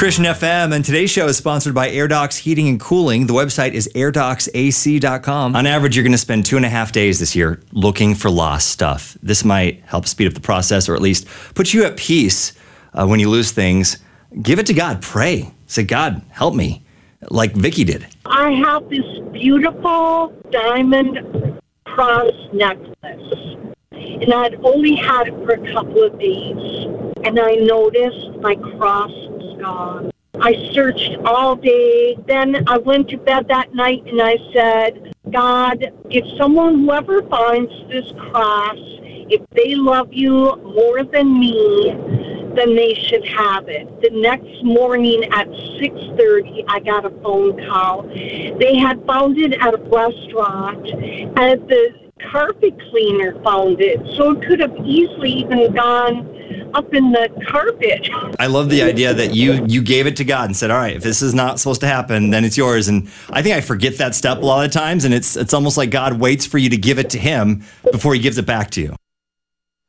Christian FM, and today's show is sponsored by AirDocs Heating and Cooling. The website is airdocsac.com. On average, you're going to spend 2.5 days this year looking for lost stuff. This might help speed up the process, or at least put you at peace when you lose things. Give it to God. Pray. Say, God, help me, like Vicky did. I have this beautiful diamond cross necklace, and I'd only had it for a couple of days, and I noticed my cross was gone. I searched all day. Then I went to bed that night, and I said, God, if whoever finds this cross, if they love you more than me, then they should have it. The next morning at 6:30, I got a phone call. They had found it at a restaurant, and the carpet cleaner found it. So it could have easily even gone up in the carpet. I love the idea that you gave it to God and said, all right, if this is not supposed to happen, then it's yours. And I think I forget that step a lot of times, and it's almost like God waits for you to give it to him before he gives it back to you.